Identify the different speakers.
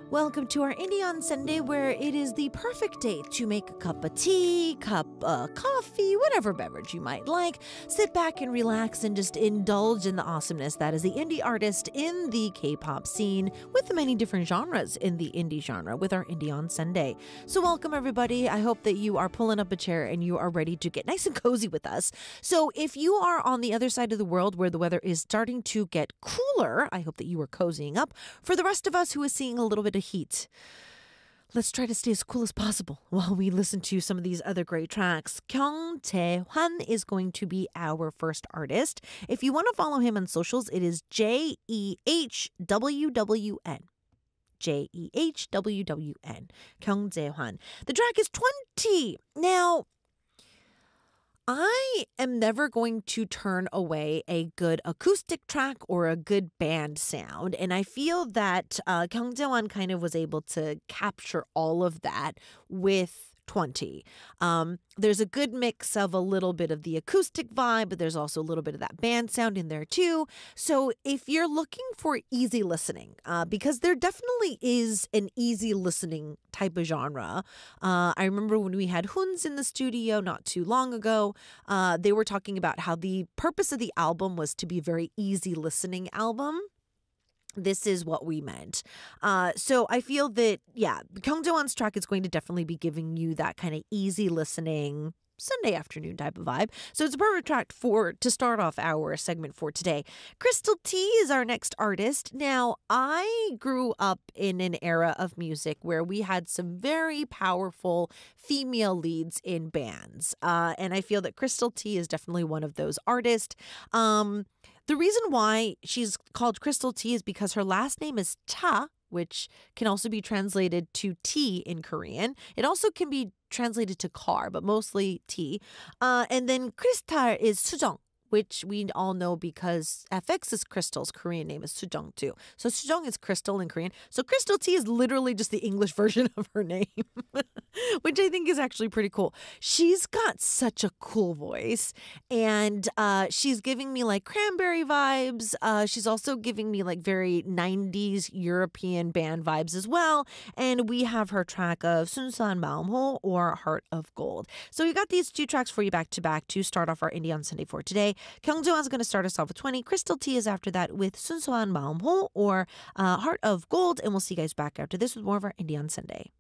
Speaker 1: Welcome to our Indie on Sunday, where it is the perfect day to make a cup of tea, coffee, whatever beverage you might like. Sit back and relax and just indulge in the awesomeness that is the indie artist in the K-pop scene, with the many different genres in the indie genre with our Indie on Sunday. So welcome everybody. I hope that you are pulling up a chair and you are ready to get nice and cozy with us. So if you are on the other side of the world where the weather is starting to get cooler, I hope that you are cozying up. For the rest of us who is seeing a little bit of heat, let's try to stay as cool as possible while we listen to some of these other great tracks. Kyung Jae-hwan is going to be our first artist. If you want to follow him on socials, it is JEHWWN. JEHWWN. Kyung Jae-hwan. The track is 20. Now, I am never going to turn away a good acoustic track or a good band sound. And I feel that Kyung Jae-hwan kind of was able to capture all of that with 20. There's a good mix of a little bit of the acoustic vibe, but there's also a little bit of that band sound in there too. So if you're looking for easy listening, because there definitely is an easy listening type of genre. I remember when we had Huns in the studio not too long ago, they were talking about how the purpose of the album was to be a very easy listening album. This is what we meant. So I feel that, Kyung Jae-hwan's track is going to definitely be giving you that kind of easy listening Sunday afternoon type of vibe. So it's a perfect track to start off our segment for today. Crystal T is our next artist. Now, I grew up in an era of music where we had some very powerful female leads in bands. And I feel that Crystal T is definitely one of those artists. The reason why she's called Crystal T is because her last name is Ta, which can also be translated to tea in Korean. It also can be translated to car, but mostly tea. And then Crystal is Sujong, which we all know because FX's Crystal's Korean name is Sujong too. So Sujong is Crystal in Korean. So Crystal T is literally just the English version of her name, which I think is actually pretty cool. She's got such a cool voice, and she's giving me like Cranberry vibes. She's also giving me like very 90s European band vibes as well. And we have her track of 순수한 마음호 or Heart of Gold. So we got these two tracks for you back to back to start off our Indie on Sunday for today. Kyung Jae-hwan's going to start us off with 20. Crystal T is after that with 순수한 마음호 or Heart of Gold. And we'll see you guys back after this with more of our Indie on Sunday.